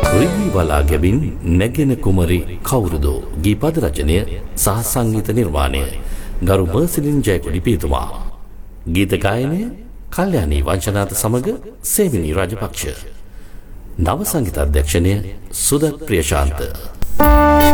රිවි බලා ගැබින් නැගෙන කුමරි කවුරුදෝ ගීපද රචනය සහ සංගීත නිර්මාණය ගරු මර්සිලින් ජයකොඩි පියතුමා. ගීත ගායනය කල්යාණී වංශනාත සමග සේවිනී රාජපක්ෂ. නව සංගීත අධ්‍යක්ෂණය සුදත් ප්‍රියශාන්ත.